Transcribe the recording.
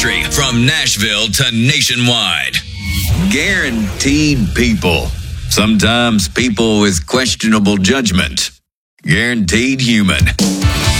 country from Nashville to nationwide. Guaranteed people. Sometimes people with questionable judgment. Guaranteed human.